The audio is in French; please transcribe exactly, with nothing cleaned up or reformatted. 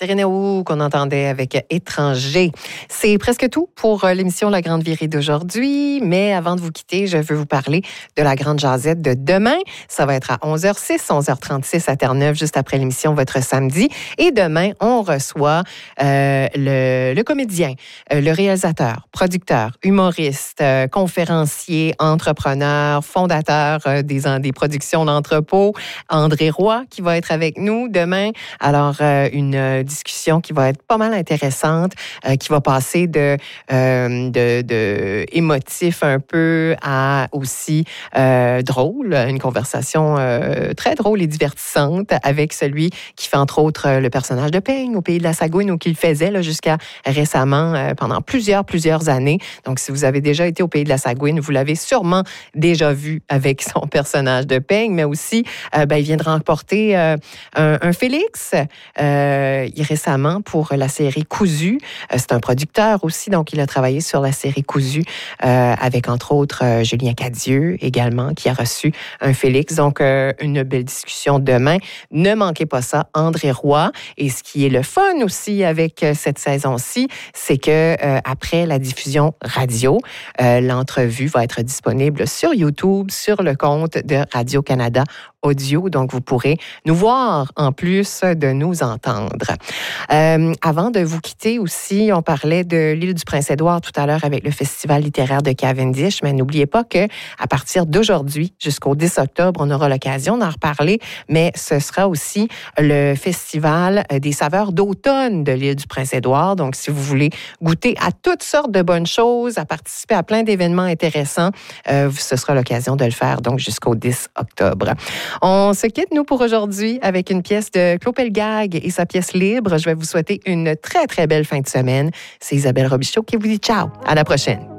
Cyrene qu'on entendait avec Étranger. C'est presque tout pour l'émission La Grande Virée d'aujourd'hui, mais avant de vous quitter, je veux vous parler de la Grande Jazette de demain. Ça va être à onze heures six, onze heures trente-six à Terre-Neuve, juste après l'émission votre samedi. Et demain, on reçoit euh, le, le comédien, euh, le réalisateur, producteur, humoriste, euh, conférencier, entrepreneur, fondateur euh, des, des productions d'entrepôt, André Roy, qui va être avec nous demain. Alors, euh, une euh, discussion qui va être pas mal intéressante, euh, qui va passer de, euh, de, de émotif un peu à aussi euh, drôle, une conversation euh, très drôle et divertissante avec celui qui fait entre autres le personnage de Peigne au Pays de la Sagouine ou qu'il faisait là, jusqu'à récemment euh, pendant plusieurs, plusieurs années. Donc, si vous avez déjà été au Pays de la Sagouine, vous l'avez sûrement déjà vu avec son personnage de Peigne, mais aussi, euh, ben, il vient de remporter euh, un, un Félix euh, récemment pour la série Cousu. Euh, c'est un producteur aussi, donc il a travaillé sur la série Cousu euh, avec, entre autres, euh, Julien Cadieux également, qui a reçu un Félix. Donc, euh, une belle discussion demain. Ne manquez pas ça, André Roy. Et ce qui est le fun aussi avec euh, cette saison-ci, c'est que euh, après la diffusion radio, euh, l'entrevue va être disponible sur YouTube, sur le compte de Radio-Canada Audio. Donc, vous pourrez nous voir en plus de nous entendre. Euh, avant de vous quitter aussi, on parlait de l'île du Prince-Édouard tout à l'heure avec le Festival littéraire de Cavendish, mais n'oubliez pas que à partir d'aujourd'hui jusqu'au dix octobre, on aura l'occasion d'en reparler, mais ce sera aussi le Festival des saveurs d'automne de l'île du Prince-Édouard. Donc, si vous voulez goûter à toutes sortes de bonnes choses, à participer à plein d'événements intéressants, euh, ce sera l'occasion de le faire donc jusqu'au dix octobre. On se quitte, nous, pour aujourd'hui, avec une pièce de Claude Pelgag et sa pièce Libre. Je vais vous souhaiter une très, très belle fin de semaine. C'est Isabelle Robichaud qui vous dit ciao. À la prochaine.